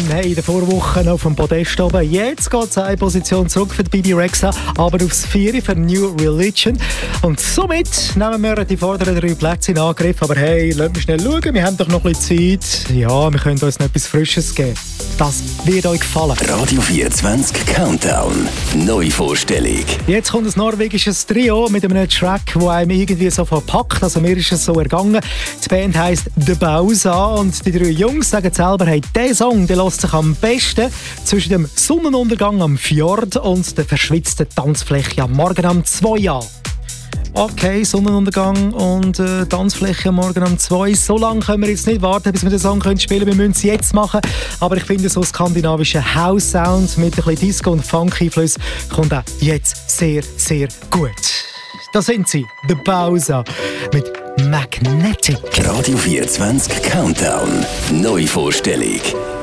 Hey, in der Vorwoche auf dem Podest oben. Jetzt geht es eine Position zurück für die Bibi Rexha, aber aufs 4 für New Religion. Und somit nehmen wir die vorderen 3 Plätze in Angriff. Aber hey, lasst mich schnell schauen, wir haben doch noch ein bisschen Zeit. Ja, wir können uns noch etwas Frisches geben. Das wird euch gefallen. Radio 24 Countdown. Neuvorstellung. Jetzt kommt ein norwegisches Trio mit einem Track, der einem irgendwie so verpackt. Also mir ist es so ergangen. Die Band heisst The Bausa und die 3 Jungs sagen selber, hey, dieser Song der lässt sich am besten zwischen dem Sonnenuntergang am Fjord und der verschwitzten Tanzfläche am Morgen um 2 an. Okay, Sonnenuntergang und Tanzfläche morgen um 2. So lange können wir jetzt nicht warten, bis wir den Song spielen können. Wir müssen es jetzt machen. Aber ich finde, so skandinavischen House-Sound mit ein bisschen Disco- und Funk-Einfluss kommt auch jetzt sehr, sehr gut. Da sind sie, The Bausa mit Magnetic. Radio 24 Countdown. Neuvorstellung.